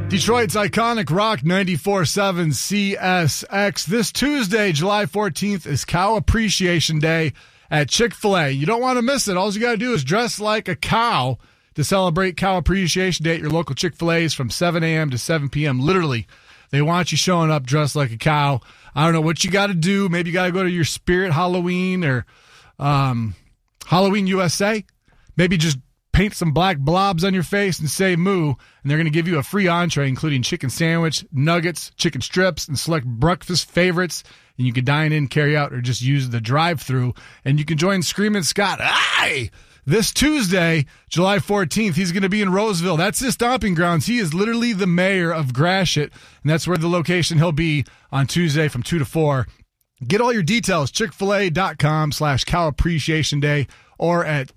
Detroit's iconic Rock 94.7 CSX. This Tuesday, July 14th, is Cow Appreciation Day at Chick-fil-A. You don't want to miss it. All you got to do is dress like a cow to celebrate Cow Appreciation Day at your local Chick-fil-A's from 7 a.m. to 7 p.m. Literally, they want you showing up dressed like a cow. I don't know what you got to do. Maybe you got to go to your Spirit Halloween or Halloween USA. Maybe just paint some black blobs on your face and say moo, and they're going to give you a free entree, including chicken sandwich, nuggets, chicken strips, and select breakfast favorites. And you can dine in, carry out, or just use the drive-thru. And you can join Screamin' Scott. Aye! This Tuesday, July 14th, he's going to be in Roseville. That's his stomping grounds. He is literally the mayor of Gratiot, and that's where the location he'll be on Tuesday from 2 to 4. Get all your details, chickfil-a.com/Cow Appreciation Day or at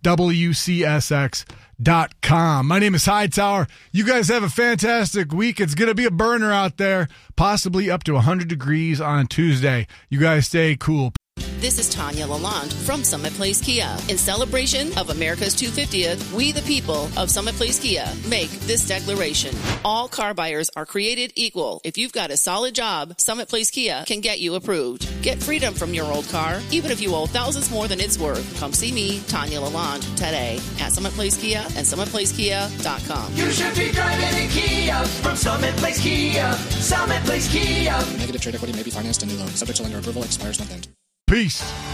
WCSX.com. My name is Hightower. You guys have a fantastic week. It's going to be a burner out there, possibly up to 100 degrees on Tuesday. You guys stay cool. This is Tanya Lalonde from Summit Place Kia. In celebration of America's 250th, we the people of Summit Place Kia make this declaration. All car buyers are created equal. If you've got a solid job, Summit Place Kia can get you approved. Get freedom from your old car, even if you owe thousands more than it's worth. Come see me, Tanya Lalonde, today at Summit Place Kia and SummitPlaceKia.com. You should be driving in Kia from Summit Place Kia. Summit Place Kia. Negative trade equity may be financed in new loan. Subject to lender approval. Expires month end. Peace.